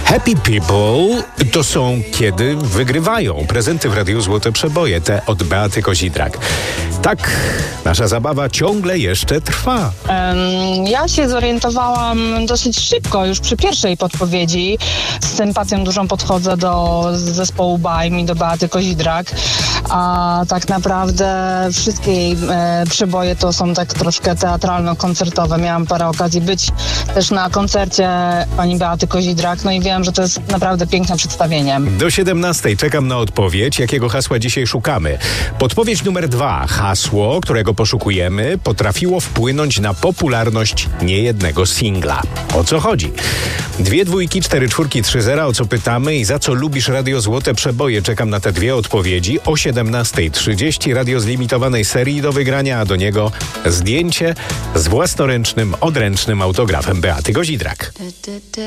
Happy People to są, kiedy wygrywają prezenty w Radiu Złote Przeboje, te od Beaty Kozidrak. Tak, nasza zabawa ciągle jeszcze trwa. Ja się zorientowałam dosyć szybko, już przy pierwszej podpowiedzi. Z sympatią dużą podchodzę do zespołu Bajm i do Beaty Kozidrak. A tak naprawdę wszystkie jej przeboje to są tak troszkę teatralno-koncertowe. Miałam parę okazji być też na koncercie pani Beaty Kozidrak, no i wiem, że to jest naprawdę piękne przedstawienie. Do 17 czekam na odpowiedź, jakiego hasła dzisiaj szukamy. Podpowiedź numer 2. Hasło, którego poszukujemy, potrafiło wpłynąć na popularność niejednego singla. O co chodzi? 2 dwójki, 4 czwórki, 3 zera, o co pytamy i za co lubisz Radio Złote Przeboje? Czekam na te 2 odpowiedzi. O 17:30 radio z limitowanej serii do wygrania, a do niego zdjęcie z własnoręcznym, odręcznym autografem Beaty Kozidrak.